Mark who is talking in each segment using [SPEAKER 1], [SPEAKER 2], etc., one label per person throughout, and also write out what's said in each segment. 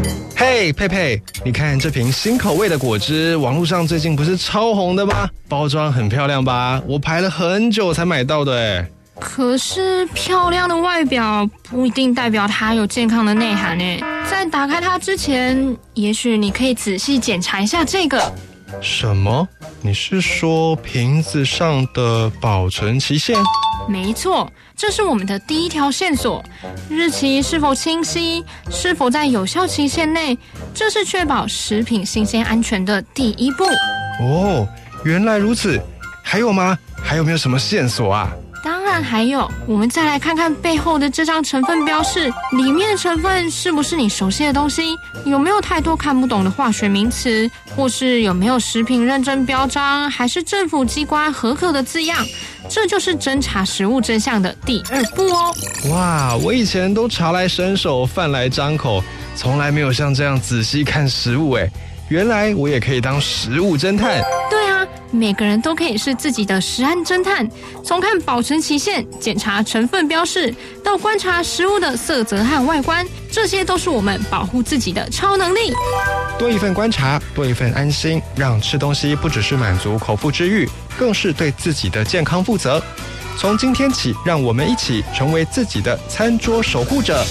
[SPEAKER 1] 嘿，佩佩，你看这瓶新口味的果汁，网络上最近不是超红的吗？包装很漂亮吧？我排了很久才买到的耶。
[SPEAKER 2] 可是漂亮的外表不一定代表它有健康的内涵耶。在打开它之前，也许你可以仔细检查一下这个。
[SPEAKER 1] 什么？你是说瓶子上的保存期限？
[SPEAKER 2] 没错，这是我们的第一条线索。日期是否清晰，是否在有效期限内，这是确保食品新鲜安全的第一步。
[SPEAKER 1] 哦，原来如此。还有吗？还有没有什么线索啊？
[SPEAKER 2] 当然还有，我们再来看看背后的这张成分标示，里面的成分是不是你熟悉的东西？有没有太多看不懂的化学名词？或是有没有食品认证标章，还是政府机关核可的字样？这就是侦查食物真相的第二步哦。
[SPEAKER 1] 哇，我以前都茶来伸手，饭来张口，从来没有像这样仔细看食物耶。原来我也可以当食物侦探。
[SPEAKER 2] 对啊，每个人都可以是自己的食安侦探，从看保存期限、检查成分标示，到观察食物的色泽和外观，这些都是我们保护自己的超能力。
[SPEAKER 1] 多一份观察，多一份安心，让吃东西不只是满足口腹之欲，更是对自己的健康负责。从今天起，让我们一起成为自己的餐桌守护者。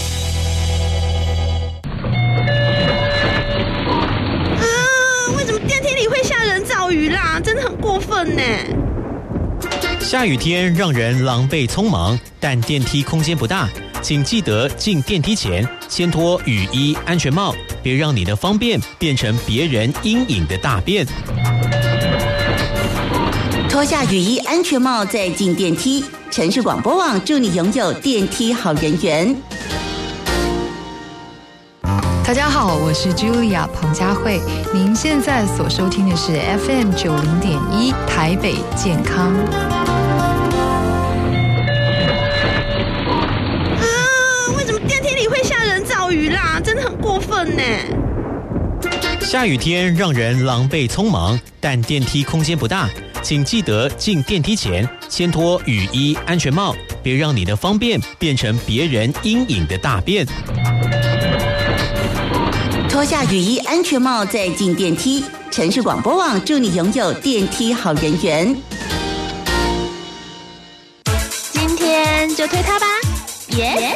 [SPEAKER 3] 雨啦，真的很过分呢。
[SPEAKER 4] 下雨天让人狼狈匆忙，但电梯空间不大，请记得进电梯前先脱雨衣、安全帽，别让你的方便变成别人阴影的大便。
[SPEAKER 5] 脱下雨衣、安全帽再进电梯。城市广播网祝你拥有电梯好人缘。
[SPEAKER 6] 大家好，我是 Julia 彭佳慧，您现在所收听的是 FM 90.1台北健康。
[SPEAKER 3] 为什么电梯里会下人造雨啦？真的很过分呢。
[SPEAKER 4] 下雨天让人狼狈匆忙，但电梯空间不大，请记得进电梯前先脱雨衣、安全帽，别让你的方便变成别人阴影的大便。
[SPEAKER 5] 脱下雨衣、安全帽再进电梯。城市广播网祝你拥有电梯好人缘。
[SPEAKER 3] 今天就推它吧，耶！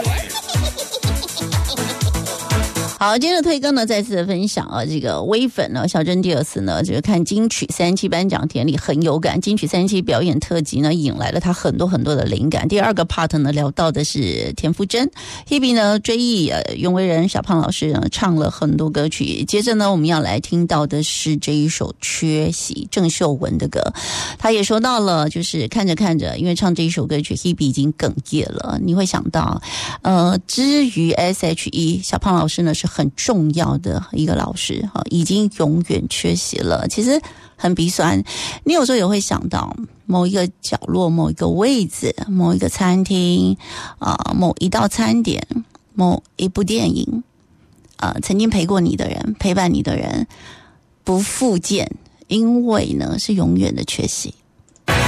[SPEAKER 5] 好，今天的推歌呢，再次的分享啊，这个微粉呢，小珍蒂尔斯呢，这个看金曲3期颁奖典礼很有感，金曲3期表演特辑呢，引来了他很多很多的灵感。第二个 part 呢，聊到的是田馥甄 Hebe 呢追忆袁惟仁小胖老师呢唱了很多歌曲。接着呢，我们要来听到的是这一首《缺席》，郑秀文的歌。他也说到了，就是看着看着，因为唱这一首歌曲 Hebe 已经哽咽了，你会想到至于 SHE 小胖老师呢是很重要的一个老师，已经永远缺席了，其实很鼻酸。你有时候也会想到某一个角落、某一个位置、某一个餐厅某一道餐点、某一部电影曾经陪过你的人、陪伴你的人不复见，因为呢是永远的缺席。